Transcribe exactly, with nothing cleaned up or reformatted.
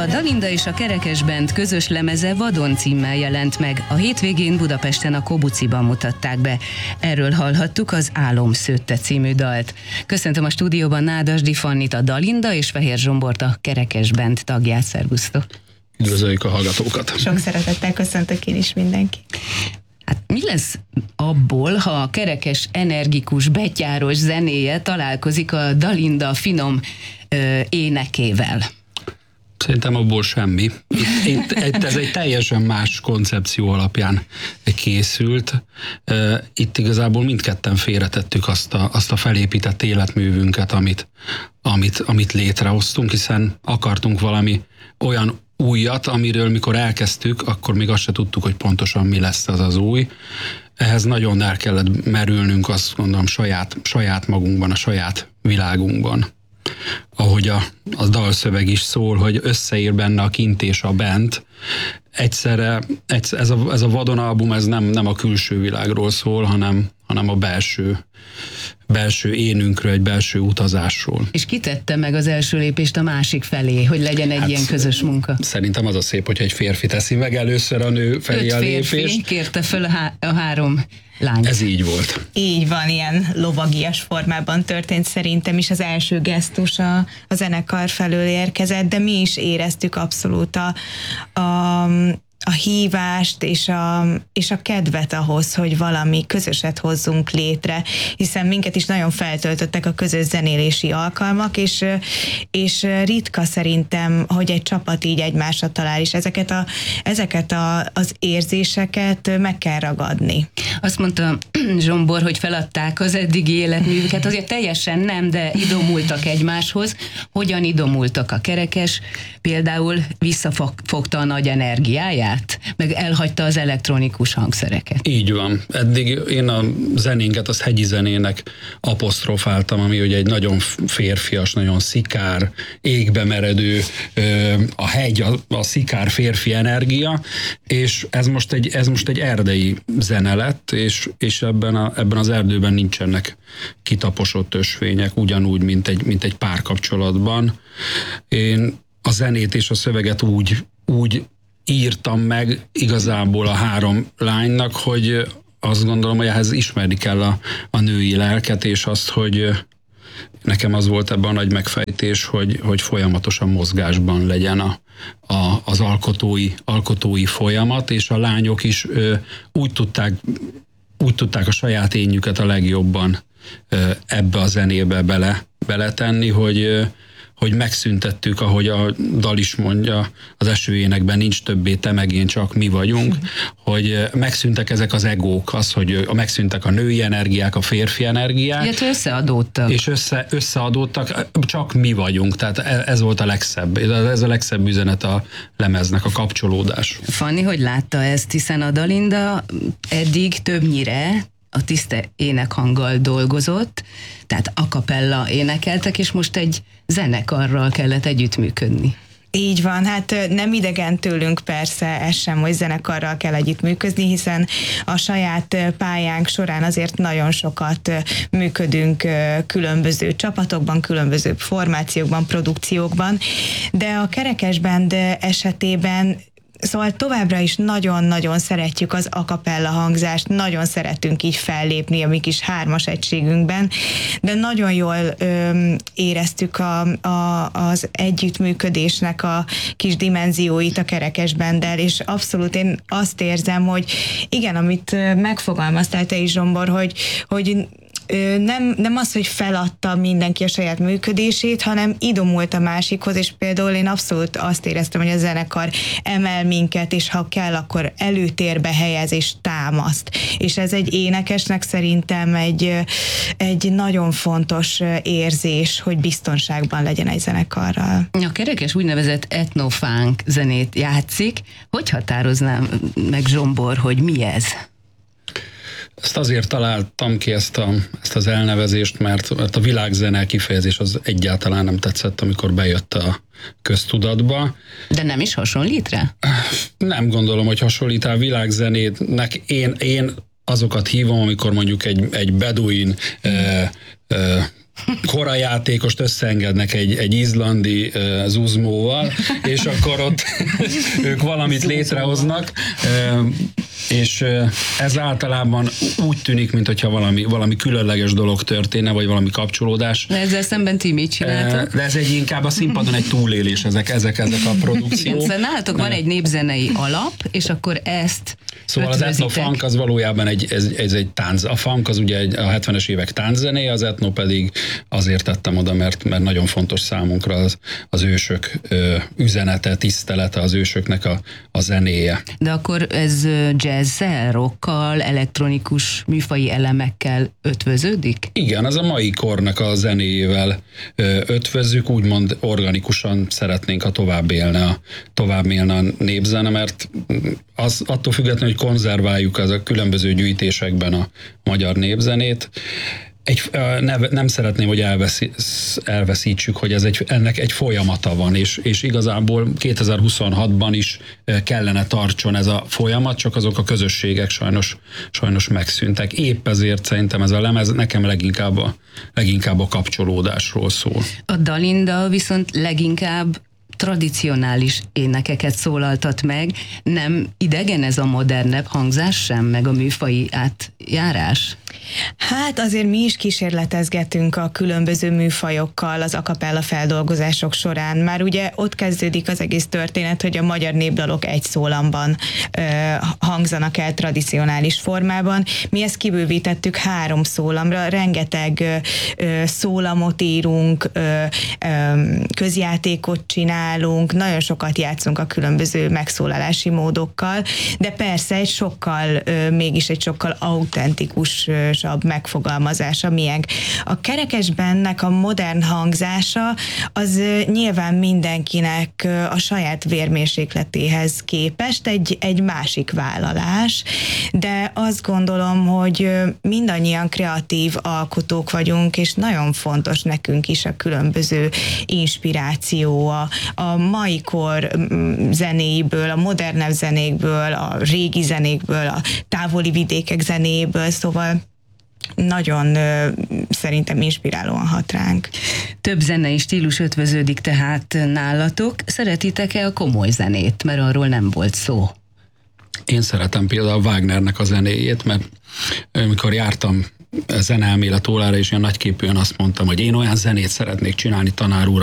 Dalinda és a Kerekes Band közös lemeze Vadon címmel jelent meg. A hétvégén Budapesten a Kobuciban mutatták be. Erről hallhattuk az Álom szőtte című dalt. Köszöntöm a stúdióban Nádasdy Fannit, a Dalinda és Fehér Zsombort, a Kerekes Band tagját. Szervusztok! Üdvözöljük a hallgatókat! Sok szeretettel köszöntök én is mindenki. Hát mi lesz abból, ha a kerekes, energikus, betyáros zenéje találkozik a Dalinda finom ö, énekével? Szerintem abból semmi. Itt, itt, itt ez egy teljesen más koncepció alapján készült. Itt igazából mindketten félretettük azt a, azt a felépített életművünket, amit, amit, amit létrehoztunk, hiszen akartunk valami olyan újat, amiről mikor elkezdtük, akkor még azt se tudtuk, hogy pontosan mi lesz az az új. Ehhez nagyon el kellett merülnünk, azt gondolom, saját, saját magunkban, a saját világunkban. Ahogy a, a dalszöveg is szól, hogy összeír benne a kint és a bent. Egyszerre, egyszer, ez, a, ez a Vadon album, ez nem, nem a külső világról szól, hanem, hanem a belső, belső énünkről, egy belső utazásról. És ki tette meg az első lépést a másik felé, hogy legyen egy hát ilyen közös munka? Szerintem az a szép, hogyha egy férfi teszi meg először a nő felé Öt a férfi lépést. kérte föl a, há- a három lány. Ez így volt. Így van, ilyen lovagias formában történt szerintem is. Az első gesztus a, a zenekar felől érkezett, de mi is éreztük abszolút a, a a hívást és a, és a kedvet ahhoz, hogy valami közöset hozzunk létre, hiszen minket is nagyon feltöltöttek a közös zenélési alkalmak, és, és ritka szerintem, hogy egy csapat így egymásra talál, és ezeket, a, ezeket a, az érzéseket meg kell ragadni. Azt mondta Zsombor, hogy feladták az eddigi életművüket, azért teljesen nem, de idomultak egymáshoz. Hogyan idomultak? A Kerekes például visszafogta a nagy energiáját, meg elhagyta az elektronikus hangszereket. Így van. Eddig én a zenénket, az hegyi zenének apostrofáltam, ami ugye egy nagyon férfias, nagyon szikár, égbe meredő, a hegy, a, a szikár férfi energia, és ez most egy, ez most egy erdei zene lett, és, és ebben, a, ebben az erdőben nincsenek kitaposott ösvények, ugyanúgy, mint egy, mint egy párkapcsolatban. Én a zenét és a szöveget úgy, úgy írtam meg igazából a három lánynak, hogy azt gondolom, hogy ehhez ismerni kell a, a női lelket, és azt, hogy nekem az volt ebben a nagy megfejtés, hogy, hogy folyamatosan mozgásban legyen a, a, az alkotói, alkotói folyamat, és a lányok is ö, úgy tudták, úgy tudták a saját énjüket a legjobban ö, ebbe a zenébe bele, beletenni, hogy ö, hogy megszüntettük, ahogy a dal is mondja, az esőénekben nincs többé te meg én, csak mi vagyunk, hogy megszűntek ezek az egók, az, hogy megszűntek a női energiák, a férfi energiák. Illetve összeadódtak. És össze, összeadódtak, csak mi vagyunk, tehát ez volt a legszebb, ez a legszebb üzenet a lemeznek, a kapcsolódás. Fanni, hogy látta ezt, hiszen a Dalinda eddig többnyire a tiszta énekhanggal dolgozott, tehát a cappella énekeltek, és most egy zenekarral kellett együttműködni. Így van, hát nem idegen tőlünk persze ez sem, hogy zenekarral kell együttműködni, hiszen a saját pályánk során azért nagyon sokat működünk különböző csapatokban, különböző formációkban, produkciókban, de a Kerekes Band esetében szóval továbbra is nagyon-nagyon szeretjük az a cappella hangzást, nagyon szeretünk így fellépni a mi kis hármas egységünkben, de nagyon jól öm, éreztük a, a, az együttműködésnek a kis dimenzióit a Kerekes Banddel, és abszolút én azt érzem, hogy igen, amit megfogalmaztál te is, Zsombor, hogy, hogy Nem, nem az, hogy feladta mindenki a saját működését, hanem idomult a másikhoz, és például én abszolút azt éreztem, hogy a zenekar emel minket, és ha kell, akkor előtérbe helyez és támaszt. És ez egy énekesnek szerintem egy, egy nagyon fontos érzés, hogy biztonságban legyen egy zenekarral. A Kerekes úgynevezett etnofunk zenét játszik. Hogy határoznám meg, Zsombor, hogy mi ez? Ezt azért találtam ki, ezt, a, ezt az elnevezést, mert, mert a világzene kifejezés az egyáltalán nem tetszett, amikor bejött a köztudatba. De nem is hasonlít rá? Nem gondolom, hogy hasonlít a világzenének. Én, én azokat hívom, amikor mondjuk egy, egy beduin e, e, korajátékost összeengednek egy, egy izlandi uh, zuzmóval, és akkor ott ők valamit létrehoznak, uh, és uh, ez általában úgy tűnik, mintha valami, valami különleges dolog történne, vagy valami kapcsolódás. De ezzel szemben ti mit csináltok? Uh, de ez egy inkább a színpadon egy túlélés, ezek, ezek, ezek a produkciók. Szóval nálatok van egy népzenei alap, és akkor ezt Szóval az etno-funk az valójában egy, ez, ez egy tánc. A funk az ugye egy, a hetvenes évek tánczené, az etno pedig azért tettem oda, mert, mert nagyon fontos számunkra az, az ősök ö, üzenete, tisztelete, az ősöknek a, a zenéje. De akkor ez jazzzel, rockkal, elektronikus műfaji elemekkel ötvöződik? Igen, az a mai kornak a zenéjével ö, ötvözzük, úgymond organikusan szeretnénk, ha tovább élne a, tovább élne a népzene, mert az, attól függetlenül, hogy konzerváljuk az a különböző gyűjtésekben a magyar népzenét, egy, ne, nem szeretném, hogy elveszi, elveszítsük, hogy ez egy, ennek egy folyamata van, és, és igazából kétezer-huszonhatban is kellene tartson ez a folyamat, csak azok a közösségek sajnos, sajnos megszűntek. Épp ezért szerintem ez a lemez nekem leginkább a, leginkább a kapcsolódásról szól. A Dalinda viszont leginkább tradicionális énekeket szólaltat meg, nem idegen ez a modernebb hangzás sem, meg a műfaji átjárás? Hát azért mi is kísérletezgetünk a különböző műfajokkal az a cappella feldolgozások során. Már ugye ott kezdődik az egész történet, hogy a magyar népdalok egy szólamban ö, hangzanak el tradicionális formában. Mi ezt kibővítettük három szólamra, rengeteg ö, ö, szólamot írunk, ö, ö, közjátékot csinálunk, nagyon sokat játszunk a különböző megszólalási módokkal, de persze egy sokkal, ö, mégis egy sokkal autentikusabb megfogalmazása miénk. A Kerekesbennek a modern hangzása az nyilván mindenkinek a saját vérmérsékletéhez képest egy, egy másik vállalás, de azt gondolom, hogy mindannyian kreatív alkotók vagyunk, és nagyon fontos nekünk is a különböző inspiráció, a, a mai kor zenéiből, a modernebb zenékből, a régi zenékből, a távoli vidékek zenéből, szóval nagyon ö, szerintem inspirálóan hat ránk. Több zenei stílus ötvöződik tehát nálatok. Szeretitek-e a komoly zenét? Mert arról nem volt szó. Én szeretem például Wagnernek a zenéjét, mert amikor jártam zeneelmélet órára, és ilyen nagyképűen azt mondtam, hogy én olyan zenét szeretnék csinálni, tanár úr,